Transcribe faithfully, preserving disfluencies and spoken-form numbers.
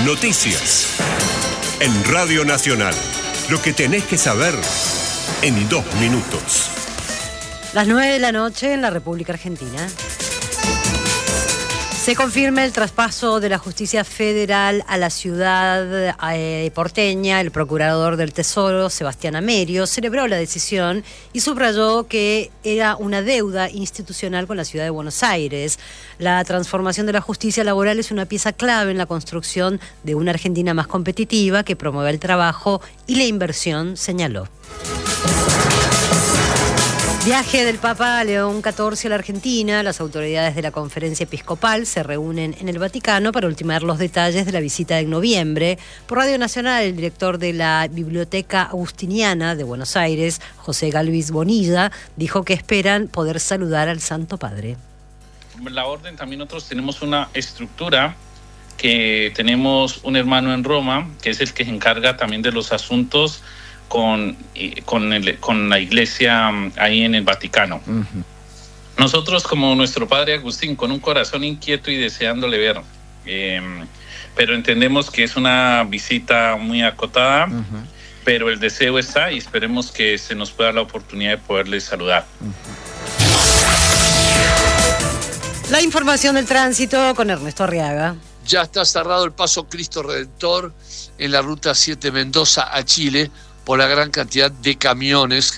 Noticias. En Radio Nacional. Lo que tenés que saber en dos minutos. Las nueve de la noche en la República Argentina. Se confirma el traspaso de la justicia federal a la ciudad eh, porteña. El procurador del Tesoro, Sebastián Amerio, celebró la decisión y subrayó que era una deuda institucional con la ciudad de Buenos Aires. La transformación de la justicia laboral es una pieza clave en la construcción de una Argentina más competitiva que promueva el trabajo y la inversión, señaló. Viaje del Papa León catorce a la Argentina. Las autoridades de la Conferencia Episcopal se reúnen en el Vaticano para ultimar los detalles de la visita de noviembre. Por Radio Nacional, el director de la Biblioteca Agustiniana de Buenos Aires, José Galvis Bonilla, dijo que esperan poder saludar al Santo Padre. La orden, también nosotros tenemos una estructura que tenemos un hermano en Roma, que es el que se encarga también de los asuntos Con, con, el, con la iglesia ahí en el Vaticano. Uh-huh. Nosotros, como nuestro padre Agustín, con un corazón inquieto y deseándole ver, eh, pero entendemos que es una visita muy acotada, uh-huh. pero el deseo está y esperemos que se nos pueda la oportunidad de poderle saludar. Uh-huh. La información del tránsito con Ernesto Arriaga. Ya está cerrado el paso Cristo Redentor en la ruta siete Mendoza a Chile por la gran cantidad de camiones